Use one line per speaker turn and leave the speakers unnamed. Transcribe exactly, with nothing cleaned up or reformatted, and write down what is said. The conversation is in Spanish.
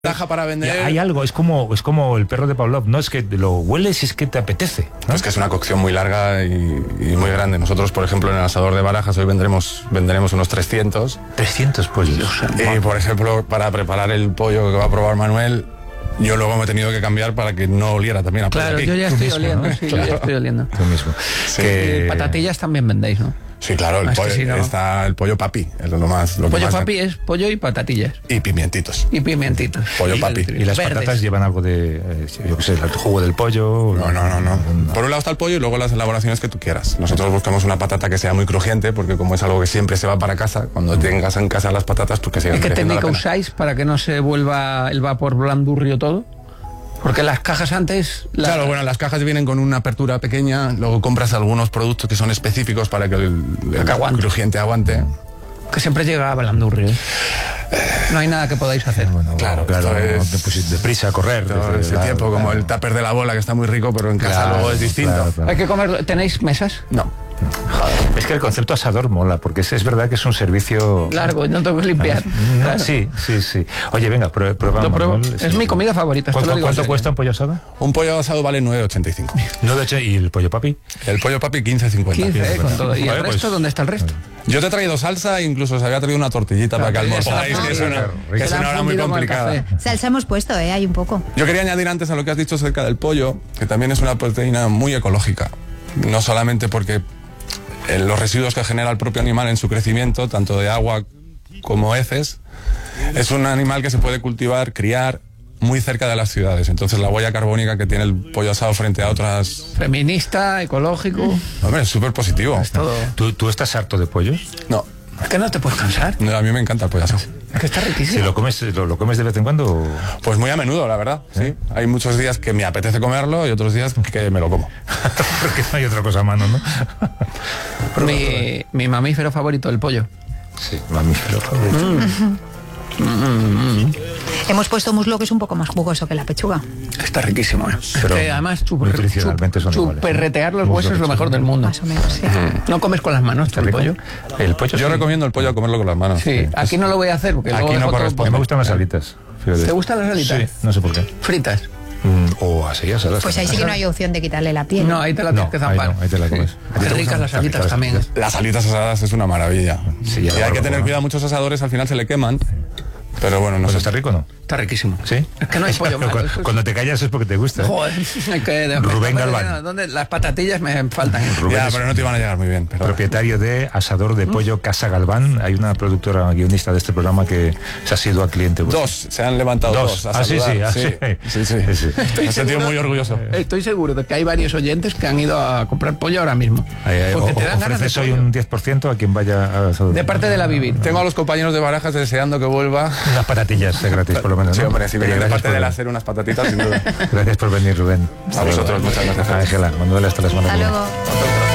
Taja para vender.
Hay algo, es como es como el perro de Pavlov, no es que lo hueles, es que te apetece, ¿no?
Es que es una cocción muy larga y, y muy grande. Nosotros, por ejemplo, en el asador de Barajas hoy vendremos venderemos unos trescientos.
trescientos pollos.
Y, por ejemplo, para preparar el pollo que va a probar Manuel, yo luego me he tenido que cambiar para que no oliera también a pollo.
Claro,
aquí.
yo ya estoy
mismo,
oliendo,
¿no?
sí,
Claro.
yo ya estoy oliendo.
Tú mismo.
Sí.
Que-
Y patatillas también vendéis, ¿no?
Sí, claro, el
Ah, es que
pollo,
sí, ¿no?
está el pollo papi, es lo más... Lo que
Pollo
más
papi
ven-
es pollo y patatillas.
Y pimientitos.
Y pimientitos.
Pollo
Y-
papi.
Y las
verdes.
patatas llevan algo de, eh, yo qué sé, el jugo del pollo.
No, no, no, no. Por un lado está el pollo y luego las elaboraciones que tú quieras. Nosotros buscamos una patata que sea muy crujiente, porque como es algo que siempre se va para casa, cuando tengas en casa las patatas, pues que sigan
¿Y qué
mereciendo la
técnica
pena.
usáis para que no se vuelva el vapor blandurrio todo? Porque las cajas antes... la-
Claro, bueno, las cajas vienen con una apertura pequeña, luego compras algunos productos que son específicos para que el, el
Que aguante.
crujiente aguante.
Que siempre llega a blandurrio. ¿eh? No hay nada que podáis hacer.
Bueno,
Claro,
claro,
esto es-
no te pusiste deprisa a correr.
Todo
desde-
ese
claro,
tiempo, como
claro.
el tupper de la bola, que está muy rico, pero en casa
Claro,
luego es distinto.
claro, claro.
Hay que comer... ¿Tenéis mesas?
No.
Es que el concepto asador mola, porque es, es verdad que es un servicio...
Largo, no tengo que limpiar.
No,
Claro.
Sí, sí, sí. Oye, venga, prue- prueba.
Lo pruebo.
Manuel,
Es
sí.
mi comida favorita. esto
¿Cuánto,
lo digo en
cuánto
serio.
cuesta un pollo asado?
Un pollo asado vale nueve ochenta y cinco.
No, de hecho, ¿y el pollo papi?
El pollo papi quince cincuenta.
quince, eh, con todo. ¿Y el
Vale,
resto?
pues-
¿Dónde está el resto?
Yo te he traído salsa e incluso os había traído una tortillita para que almorzáis, que es una,
Claro,
que es
Se la
una
han
hora muy
fundido con el
complicada.
café.
Salsa hemos puesto, ¿eh? Hay un poco.
Yo quería añadir antes a lo que has dicho acerca del pollo, que también es una proteína muy ecológica. No solamente porque eh, los residuos que genera el propio animal en su crecimiento, tanto de agua como heces, es un animal que se puede cultivar, criar muy cerca de las ciudades. Entonces la huella carbónica que tiene el pollo asado frente a otras...
Feminista, ecológico...
Hombre, es súper positivo.
Todo.
¿Tú, ¿Tú estás harto de pollos?
No,
Es que no te puedes cansar.
no, a mí me encanta el pollo asado.
Es que está
Si
riquísimo.
lo comes, lo, lo comes de vez en cuando. o-
Pues muy a menudo, la verdad. Sí. Hay muchos días que me apetece comerlo y otros días que me lo como.
Porque no hay otra cosa a mano, ¿no?
Mi, mi mamífero favorito, el pollo.
Sí, mamífero favorito.
Hemos puesto muslo que es un poco más jugoso que la pechuga.
Está riquísimo, ¿eh?
Pero
que además chuper,
nutricionalmente son iguales.
chuperretear los
Muslo,
huesos es lo
pechuga.
mejor del mundo.
Más o menos, sí.
No comes con las manos
¿Está
el
rico?
pollo.
El pollo
Yo
sí.
recomiendo el pollo a comerlo con las manos.
Sí, aquí no lo voy a hacer porque luego
Aquí no
dejo todo-
corresponde.
A mí me gustan las alitas. fíjate.
¿Te gustan las alitas?
Sí, no sé por qué.
Fritas.
Mm, o así, asadas.
Pues ahí sí que no hay opción de quitarle la piel.
No, ahí te la tienes
No,
que
ahí
zampar.
no, ahí te la comes. ¿A ti
Qué
te
ricas
gustan?
las
Están
alitas
ricas
también.
las alitas.
Las alitas asadas es una maravilla.
Sí,
y
ya
hay
lo
que tener
hago.
cuidado, muchos asadores al final se le queman. Pero bueno, no
Pues
sé.
está rico, ¿no?
Está riquísimo.
¿Sí?
Es que no hay pollo malo.
Cuando,
eso es-
cuando te callas es porque te gusta. ¿eh?
Joder, hay que...
Rubén Galván.
¿Dónde? Las patatillas me faltan.
Rubén
Ya,
es
pero no te iban a llegar muy bien. Pero...
propietario de Asador de Pollo Casa Galván. Hay una productora guionista de este programa que se ha sido a cliente. vuestro.
Dos, se han levantado dos.
Dos.
a
Ah, sí, sí,
saludar.
ah,
sí,
sí.
sí, sí.
Sí, sí.
Estoy
Me he sentido
seguro-
muy orgulloso.
Estoy seguro de que hay varios oyentes que han ido a comprar pollo ahora mismo.
Ahí, ahí,
Porque
o-
te dan ganas de
ofreces hoy
pollo.
un diez por ciento a quien vaya a Asador.
De parte de la Vivir.
Tengo a los compañeros de Barajas deseando que vuelva.
Unas patatillas eh, gratis, por lo menos.
Sí,
¿no?
hombre, si
Oye,
viene de
gracias
parte
por
de la
venir.
hacer unas patatitas, sin duda.
Gracias por venir, Rubén.
A vosotros, muchas gracias.
Ángela, Manuel, hasta la semana
Hasta
que viene.
luego.